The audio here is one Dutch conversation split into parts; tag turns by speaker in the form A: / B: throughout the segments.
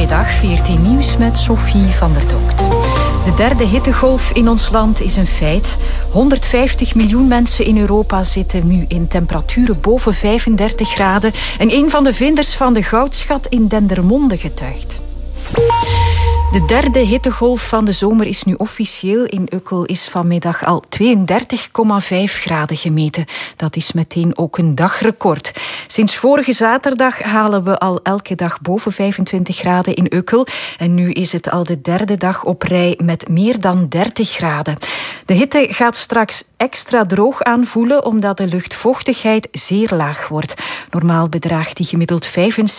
A: Goedemiddag, 14 Nieuws met Sophie van der Tokt. De derde hittegolf in ons land is een feit. 150 miljoen mensen in Europa zitten nu in temperaturen boven 35 graden. En een van de vinders van de goudschat in Dendermonde getuigt. De derde hittegolf van de zomer is nu officieel. In Ukkel is vanmiddag al 32,5 graden gemeten. Dat is meteen ook een dagrecord. Sinds vorige zaterdag halen we al elke dag boven 25 graden in Ukkel. En nu is het al de derde dag op rij met meer dan 30 graden. De hitte gaat straks extra droog aanvoelen omdat de luchtvochtigheid zeer laag wordt. Normaal bedraagt die gemiddeld 75%.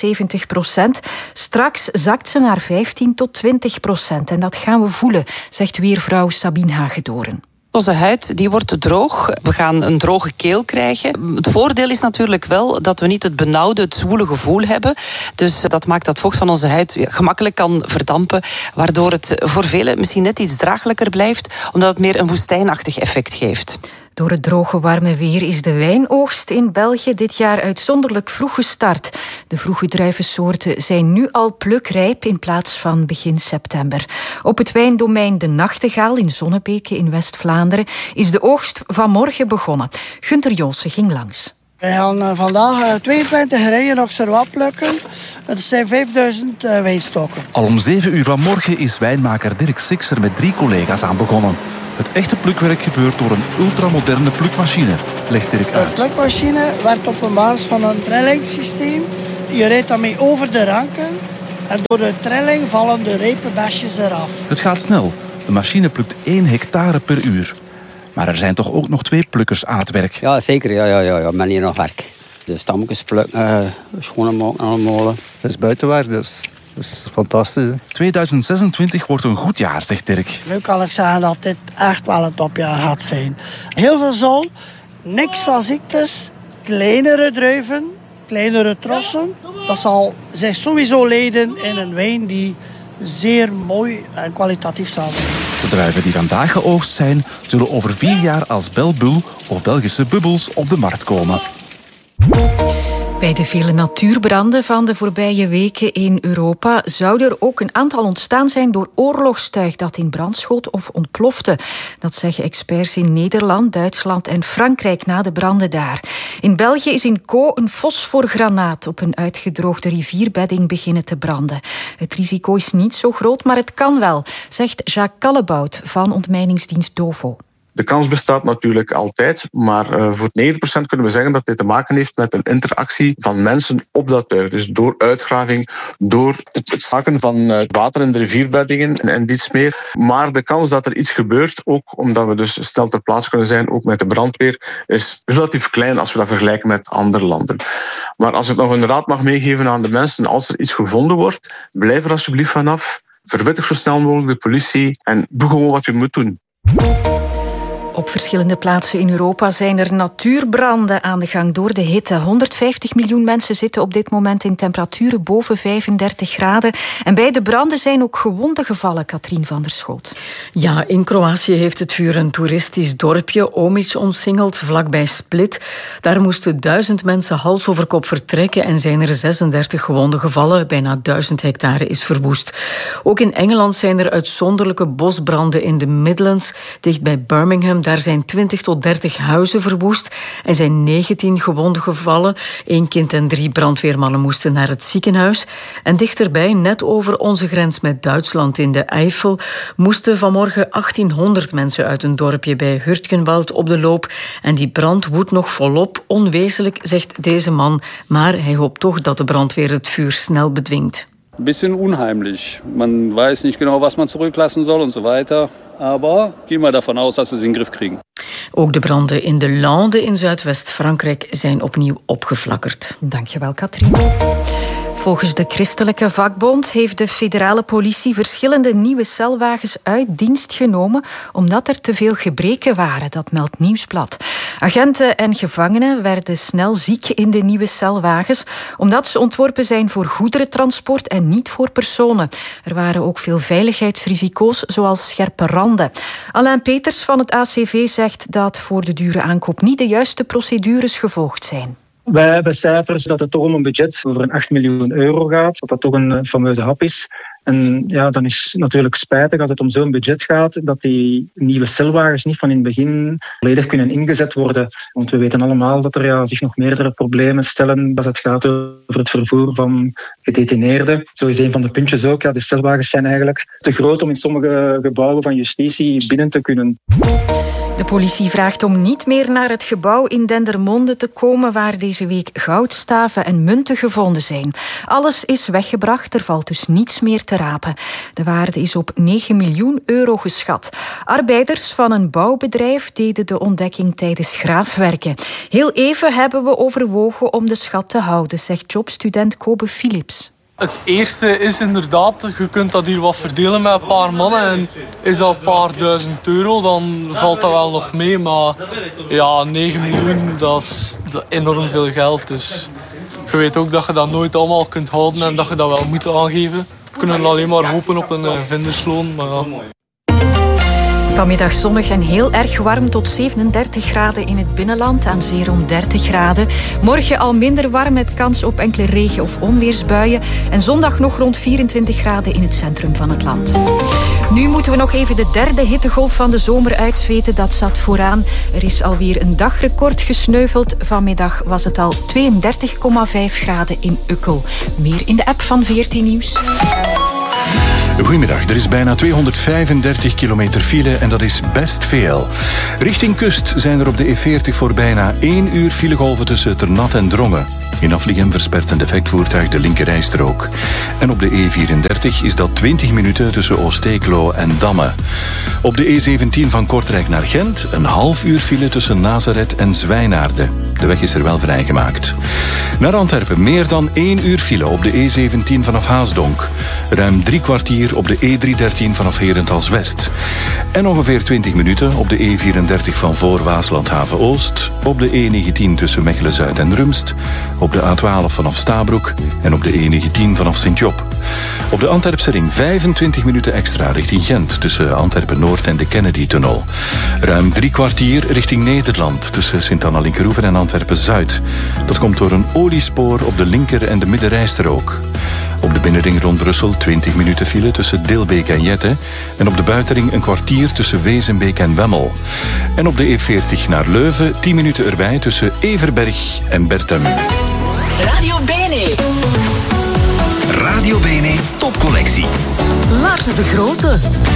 A: Straks zakt ze naar 15 tot 20%. En dat gaan we voelen, zegt weervrouw Sabine Hagedoorn.
B: Onze huid die wordt droog. We gaan een droge keel krijgen. Het voordeel is natuurlijk wel dat we niet het benauwde, het zwoele gevoel hebben. Dus dat maakt dat vocht van onze huid gemakkelijk kan verdampen. Waardoor het voor velen misschien net iets draaglijker blijft. Omdat het meer een woestijnachtig effect geeft.
A: Door het droge warme weer is de wijnoogst in België dit jaar uitzonderlijk vroeg gestart. De vroege druivensoorten zijn nu al plukrijp in plaats van begin september. Op het wijndomein De Nachtegaal in Zonnebeke in West-Vlaanderen is de oogst vanmorgen begonnen. Gunther Joossen ging langs.
C: We gaan vandaag 22 rijen nog servat plukken. Het zijn 5000 wijnstokken.
D: Al om 7 uur vanmorgen is wijnmaker Dirk Sixer met 3 collega's aan begonnen. Het echte plukwerk gebeurt door een ultramoderne plukmachine, legt Dirk uit.
C: De plukmachine werkt op een basis van een trillingssysteem. Je rijdt daarmee over de ranken en door de trilling vallen de rijpenbesjes eraf.
D: Het gaat snel. De machine plukt 1 hectare per uur. Maar er zijn toch ook nog 2 plukkers aan het werk.
E: Ja, zeker. Ja. Men hier nog werk. De stammetjes plukken, schoenen maken aan de molen.
F: Het is buitenwerk, dus dat is fantastisch. Hè?
D: 2026 wordt een goed jaar, zegt Dirk.
C: Nu kan ik zeggen dat dit echt wel een topjaar gaat zijn. Heel veel zon, niks van ziektes, kleinere druiven, kleinere trossen. Dat zal zich sowieso leiden in een wijn die zeer mooi en kwalitatief zal zijn.
D: De druiven die vandaag geoogst zijn, zullen over 4 jaar als Belbul of Belgische bubbels op de markt komen.
A: Bij de vele natuurbranden van de voorbije weken in Europa zou er ook een aantal ontstaan zijn door oorlogstuig dat in brand schoot of ontplofte. Dat zeggen experts in Nederland, Duitsland en Frankrijk na de branden daar. In België is in Caux een fosforgranaat op een uitgedroogde rivierbedding beginnen te branden. Het risico is niet zo groot, maar het kan wel, zegt Jacques Callebout van ontmijningsdienst DOVO.
G: De kans bestaat natuurlijk altijd, maar voor 9% kunnen we zeggen dat dit te maken heeft met een interactie van mensen op dat tuig. Dus door uitgraving, door het zakken van water in de rivierbeddingen en iets meer. Maar de kans dat er iets gebeurt, ook omdat we dus snel ter plaatse kunnen zijn, ook met de brandweer, is relatief klein als we dat vergelijken met andere landen. Maar als ik nog een raad mag meegeven aan de mensen, als er iets gevonden wordt, blijf er alsjeblieft vanaf. Verwittig zo snel mogelijk de politie en doe gewoon wat je moet doen.
A: Op verschillende plaatsen in Europa zijn er natuurbranden aan de gang door de hitte. 150 miljoen mensen zitten op dit moment in temperaturen boven 35 graden. En bij de branden zijn ook gewonden gevallen, Katrien van der Schoot.
H: Ja, in Kroatië heeft het vuur een toeristisch dorpje, Omic, omsingeld, vlakbij Split. Daar moesten 1000 mensen hals over kop vertrekken en zijn er 36 gewonden gevallen. Bijna 1000 hectare is verwoest. Ook in Engeland zijn er uitzonderlijke bosbranden in de Midlands, dicht bij Birmingham. Daar zijn 20 tot 30 huizen verwoest en zijn 19 gewonden gevallen. 1 kind en 3 brandweermannen moesten naar het ziekenhuis. En dichterbij, net over onze grens met Duitsland in de Eifel, moesten vanmorgen 1800 mensen uit een dorpje bij Hurtgenwald op de loop. En die brand woedt nog volop. Onwezenlijk, zegt deze man, maar hij hoopt toch dat de brandweer het vuur snel bedwingt.
I: Ein bisschen unheimlich. Man weiß nicht genau, was man zurücklassen soll und so weiter. Aber gehen wir davon aus, dass sie es in den Griff kriegen.
H: Ook de branden in de Lande in Zuidwest-Frankrijk zijn opnieuw opgeflakkerd.
A: Dankjewel, Katrien. Volgens de Christelijke Vakbond heeft de federale politie verschillende nieuwe celwagens uit dienst genomen omdat er te veel gebreken waren, dat meldt Nieuwsblad. Agenten en gevangenen werden snel ziek in de nieuwe celwagens omdat ze ontworpen zijn voor goederentransport en niet voor personen. Er waren ook veel veiligheidsrisico's, zoals scherpe randen. Alain Peters van het ACV zegt dat voor de dure aankoop niet de juiste procedures gevolgd zijn.
J: Wij hebben cijfers dat het toch om een budget over een 8 miljoen euro gaat. Dat toch een fameuze hap is. En ja, dan is het natuurlijk spijtig als het om zo'n budget gaat, dat die nieuwe celwagens niet van in het begin volledig kunnen ingezet worden. Want we weten allemaal dat er zich nog meerdere problemen stellen als het gaat over het vervoer van gedetineerden. Zo is een van de puntjes ook. Ja, de celwagens zijn eigenlijk te groot om in sommige gebouwen van justitie binnen te kunnen.
A: De politie vraagt om niet meer naar het gebouw in Dendermonde te komen waar deze week goudstaven en munten gevonden zijn. Alles is weggebracht, er valt dus niets meer te rapen. De waarde is op 9 miljoen euro geschat. Arbeiders van een bouwbedrijf deden de ontdekking tijdens graafwerken. Heel even hebben we overwogen om de schat te houden, zegt jobstudent Kobe Philips.
K: Het eerste is inderdaad, je kunt dat hier wat verdelen met een paar mannen. En is dat een paar duizend euro, dan valt dat wel nog mee. Maar ja, 9 miljoen, dat is enorm veel geld. Dus je weet ook dat je dat nooit allemaal kunt houden en dat je dat wel moet aangeven. We kunnen alleen maar hopen op een vindersloon. Maar ja.
A: Vanmiddag zonnig en heel erg warm tot 37 graden in het binnenland, aan zee rond 30 graden. Morgen al minder warm met kans op enkele regen- of onweersbuien. En zondag nog rond 24 graden in het centrum van het land. Nu moeten we nog even de derde hittegolf van de zomer uitzweten. Dat zat vooraan. Er is alweer een dagrecord gesneuveld. Vanmiddag was het al 32,5 graden in Ukkel. Meer in de app van VRT Nieuws.
L: Goedemiddag, er is bijna 235 kilometer file en dat is best veel. Richting kust zijn er op de E40 voor bijna 1 uur filegolven tussen Ternat en Drongen. In Afligem verspert een defectvoertuig de linkerrijstrook. En op de E34 is dat 20 minuten tussen Oosteeklo en Damme. Op de E17 van Kortrijk naar Gent een half uur file tussen Nazareth en Zwijnaarden. De weg is er wel vrijgemaakt. Naar Antwerpen meer dan 1 uur file op de E17 vanaf Haasdonk. Ruim 3 kwartier op de E313 vanaf Herentals-West. En ongeveer 20 minuten op de E34 van voor Waasland-Haven-Oost. Op de E19 tussen Mechelen-Zuid en Rumst. Op de A12 vanaf Stabroek en op de E19 vanaf Sint-Job. Op de Antwerpse ring 25 minuten extra richting Gent tussen Antwerpen-Noord en de Kennedy-tunnel. Ruim 3 kwartier richting Nederland tussen Sint-Anna-Linkeroeven en Antwerpen-Zuid. Dat komt door een oliespoor op de linker- en de middenrijstrook. Op de binnenring rond Brussel 20 minuten file tussen Dilbeek en Jette. En op de buitenring een kwartier tussen Wezenbeek en Wemmel. En op de E40 naar Leuven 10 minuten erbij tussen Everberg en Bertem.
M: Radio Bene. Radio Bene topcollectie. Lars de Grote.